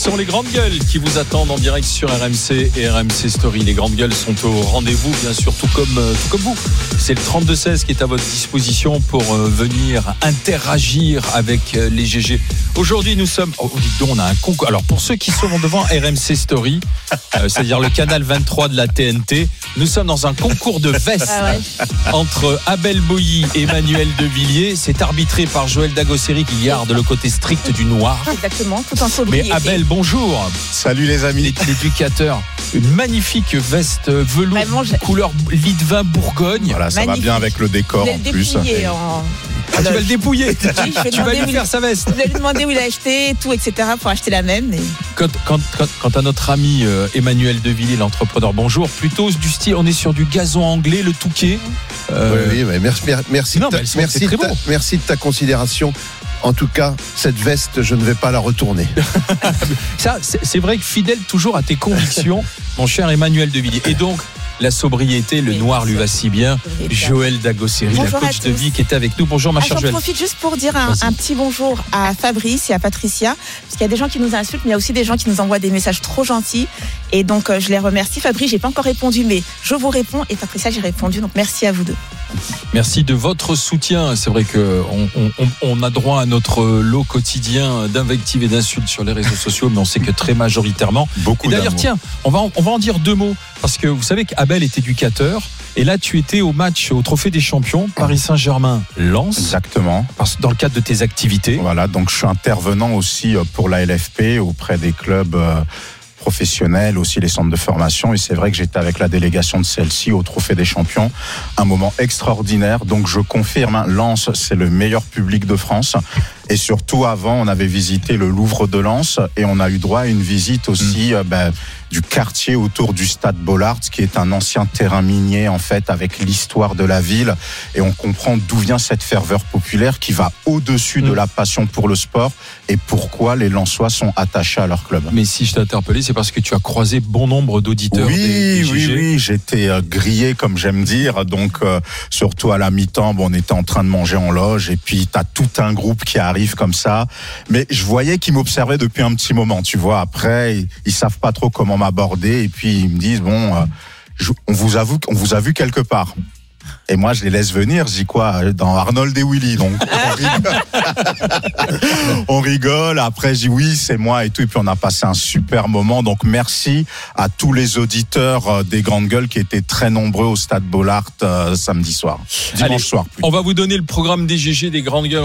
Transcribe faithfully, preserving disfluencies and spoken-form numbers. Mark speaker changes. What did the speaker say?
Speaker 1: sont les grandes gueules qui vous attendent en direct sur R M C et R M C Story. Les grandes gueules sont au rendez-vous, bien sûr, tout comme, tout comme vous. C'est le trente-deux seize qui est à votre disposition pour venir interagir avec les G G. Aujourd'hui, nous sommes... Oh, dites donc, on a un concours. Alors, pour ceux qui sont devant R M C Story, euh, c'est-à-dire le canal vingt-trois de la T N T, nous sommes dans un concours de vestes ah ouais. entre Abel Boilly et Emmanuel Devilliers. C'est arbitré par Joël Dagosseri qui garde le côté strict du noir.
Speaker 2: Exactement, tout en sobriété.
Speaker 1: Mais Abel, bonjour.
Speaker 3: Salut les amis.
Speaker 1: L'éducateur. Une magnifique veste velours couleur lit de vin Bourgogne.
Speaker 3: Voilà, ça magnifique. Va bien avec le décor en plus.
Speaker 2: En...
Speaker 1: Ah, tu vas le dépouiller. Oui, tu vas lui faire sa veste.
Speaker 2: Je vais lui demander où il a acheté, tout, et cetera pour acheter la même. Et...
Speaker 1: Quand, quand, quand, quand à notre ami euh, Emmanuel Devilliers, l'entrepreneur, bonjour, plutôt du style, on est sur du gazon anglais, le Touquet.
Speaker 3: Euh... Oui, oui, merci, merci, non, de ta, merci, de ta, bon. merci de ta considération. En tout cas, cette veste, je ne vais pas la retourner.
Speaker 1: Ça, c'est, c'est vrai que fidèle toujours à tes convictions, mon cher Emmanuel Devilliers. Et donc, la sobriété, le noir lui va si bien. Joël Dagosseri, la coach de vie qui était avec nous. Bonjour ma
Speaker 2: ah,
Speaker 1: chère
Speaker 2: Joël.
Speaker 1: Joël.
Speaker 2: J'en profite juste pour dire un, un petit bonjour à Fabrice et à Patricia, parce qu'il y a des gens qui nous insultent, mais il y a aussi des gens qui nous envoient des messages trop gentils. Et donc, euh, je les remercie. Fabrice, j'ai pas encore répondu, mais je vous réponds. Et Patricia, j'ai répondu. Donc, merci à vous deux.
Speaker 1: Merci de votre soutien. C'est vrai qu'on on, on a droit à notre lot quotidien d'invectives et d'insultes sur les réseaux sociaux, mais on sait que très majoritairement.
Speaker 3: Beaucoup
Speaker 1: et d'ailleurs,
Speaker 3: d'amour.
Speaker 1: tiens, on va, en, on va en dire deux mots. Parce que vous savez qu'Abel est éducateur. Et là, tu étais au match, au Trophée des Champions, Paris Saint-Germain-Lens.
Speaker 3: Exactement.
Speaker 1: Dans le cadre de tes activités.
Speaker 3: Voilà, donc je suis intervenant aussi pour la L F P auprès des clubs professionnels, aussi les centres de formation. Et c'est vrai que j'étais avec la délégation de celle-ci au Trophée des Champions. Un moment extraordinaire. Donc je confirme, hein, Lens, c'est le meilleur public de France. Et surtout, avant, on avait visité le Louvre de Lens et on a eu droit à une visite aussi mmh. euh, ben, du quartier autour du stade Bollaert, qui est un ancien terrain minier, en fait, avec l'histoire de la ville. Et on comprend d'où vient cette ferveur populaire qui va au-dessus mmh. de la passion pour le sport et pourquoi les Lensois sont attachés à leur club.
Speaker 1: Mais si je t'ai interpellé, c'est parce que tu as croisé bon nombre d'auditeurs.
Speaker 3: Oui,
Speaker 1: des, des
Speaker 3: oui, oui, j'étais euh, grillé, comme j'aime dire. Donc, euh, surtout à la mi-temps, bon, on était en train de manger en loge et puis t'as tout un groupe qui arrive comme ça, mais je voyais qu'ils m'observaient depuis un petit moment, tu vois. Après, ils, ils savent pas trop comment m'aborder et puis ils me disent bon, euh, je, on vous avoue qu'on vous a vu quelque part. Et moi, je les laisse venir. Je dis quoi dans Arnold et Willy, donc on rigole. on rigole. Après, je dis oui, c'est moi et tout. Et puis on a passé un super moment. Donc merci à tous les auditeurs des grandes gueules qui étaient très nombreux au stade Bollaert euh, samedi soir, dimanche
Speaker 1: Allez,
Speaker 3: soir. Plutôt.
Speaker 1: On va vous donner le programme des G G des grandes gueules.